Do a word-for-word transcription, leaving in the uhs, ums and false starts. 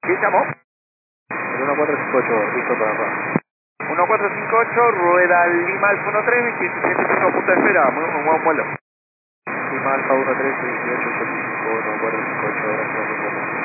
¿Quién llamó? El uno cuatro cinco ocho, listo para acá. uno cuatro cinco ocho, Rueda Lima Alfa uno tres, veintisiete setenta y cinco, punto de espera, muy muy buen vuelo. Lima Alfa uno tres, dieciocho ochenta y cinco, uno cuatro cinco ocho, gracias por